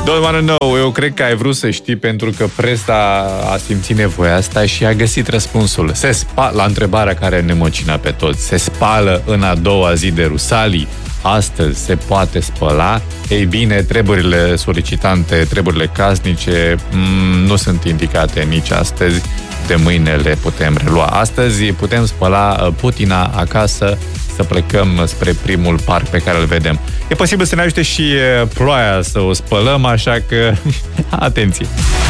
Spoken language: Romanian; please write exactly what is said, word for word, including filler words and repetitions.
Don't wanna know, eu cred că ai vrut să știi pentru că presa a simțit nevoia asta și a găsit răspunsul. Se spa- la întrebarea care ne măcina pe toți. Se spală în a doua zi de Rusalii? Astăzi se poate spăla? Ei bine, treburile solicitante, treburile casnice m- nu sunt indicate nici astăzi. De mâine le putem relua. Astăzi putem spăla putina acasă, să plecăm spre primul parc pe care îl vedem. E posibil să ne ajute și ploaia să o spălăm, așa că atenție!